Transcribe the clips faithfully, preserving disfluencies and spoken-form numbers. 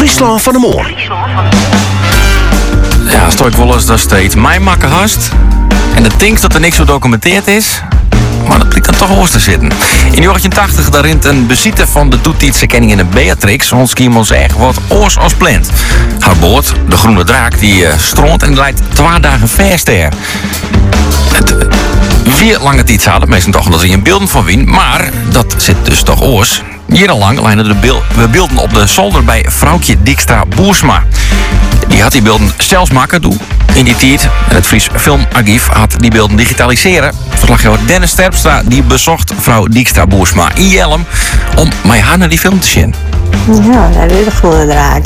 Friesland van de Moor. Ja, stoik wel eens dat steeds mij makken hast. En de denkt dat er niks zo documenteerd is. Maar dat blijkt dan toch oors te zitten. In negentien tachtig daar rint een bezieter van de toetietse koningin Beatrix ons kiemels echt wat oors als plant. Haar boot, de groene draak, die uh, stroomt en die leidt twee dagen verster. Het uh, weer lange tijd hadden, meestal toch dat er een beelden van wien, maar dat zit dus toch oors. Jarenlang lijnen de beeld, we beelden op de zolder bij vrouwtje Dijkstra Boersma. Die had die beelden zelfs maken doen in die tijd. En het Fries Filmarchief had die beelden digitaliseren. Verslaggever Dennis Terpstra die bezocht vrouw Dijkstra Boersma in Jelm om met haar naar die film te zien. Ja, dat is een groene draak.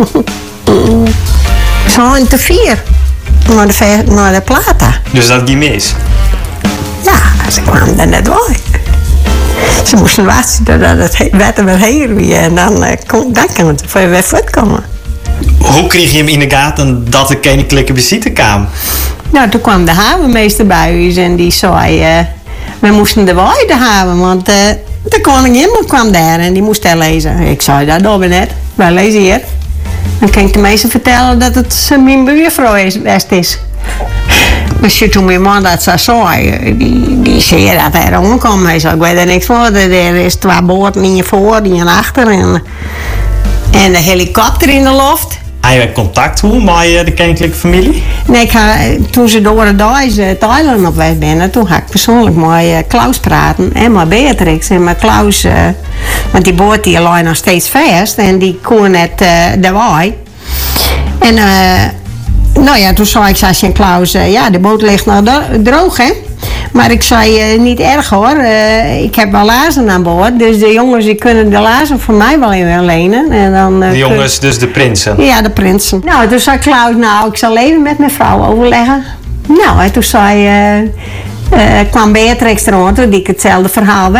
Zo in te vier. Naar de, naar de Plata. Dus dat ging mis? Ja, ze kwamen er net bij. Ze moesten wachten totdat het water weer heen weer. En dan, uh, kon, dan kan het weer voortkomen. Hoe kreeg je hem in de gaten dat de koninklijke visite kwam? Nou, toen kwam de havenmeester bij ons en die zei... Uh, we moesten de waai hebben, want uh, de koningin kwam daar en die moest daar lezen. Ik zei, dat doen we net. Wij lezen hier. Dan kan ik de meester vertellen dat het mijn buurvrouw is, best is. Maar toen mijn man dat zo zei, die, die zei dat hij erom kwam. Hij zei, ik weet er niks van. Er is twee boten in je voor, in je achter. En, en de helikopter in de lucht. Had je contact hoe met de koninklijke familie? Nee, ik ga, toen ze door de Duits Thailand op weg binnen, toen ga ik persoonlijk met uh, Klaus praten. En met Beatrix. En met Klaus, uh, want die boot die lag nog steeds vast. En die kon net uh, de waai. En uh, nou ja, toen zei ik tegen Klaus, uh, ja, de boot ligt nog droog, hè. Maar ik zei, uh, niet erg hoor, uh, ik heb wel lazen aan boord. Dus de jongens die kunnen de lazen voor mij wel even lenen. En dan, uh, de jongens, kun... dus de prinsen? Ja, de prinsen. Nou, toen zei Klaus, nou, ik zal even met mijn vrouw overleggen. Nou, en toen zei, uh, uh, kwam Beatrix erover, die ik hetzelfde verhaal